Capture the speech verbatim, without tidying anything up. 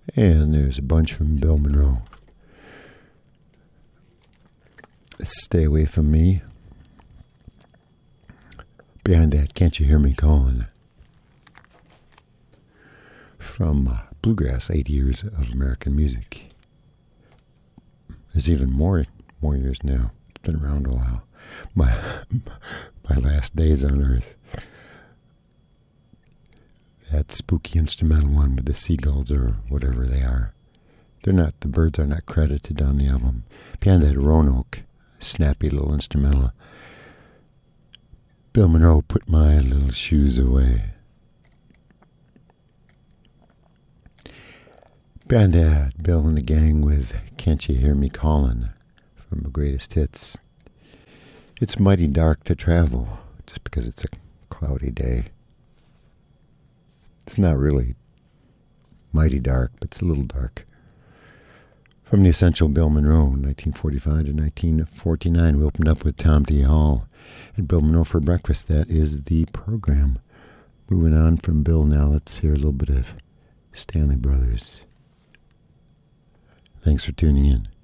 And there's a bunch from Bill Monroe. Stay Away From Me. Behind that, Can't You Hear Me Calling? From uh, Bluegrass, eight years of American music. There's even more more years now. It's been around a while. My my last days on Earth. That spooky instrumental one with the seagulls or whatever they are. They're not, the birds are not credited on the album. Behind that, Roanoke, snappy little instrumental. Bill Monroe, Put My Little Shoes Away. Behind that, Bill and the Gang with Can't You Hear Me Calling from the greatest hits. It's mighty dark to travel, just because it's a cloudy day. It's not really mighty dark, but it's a little dark. From the Essential Bill Monroe, nineteen forty-five to nineteen forty-nine, we opened up with Tom T. Hall and Bill Monroe for breakfast. That is the program. Moving on from Bill now, let's hear a little bit of Stanley Brothers. Thanks for tuning in.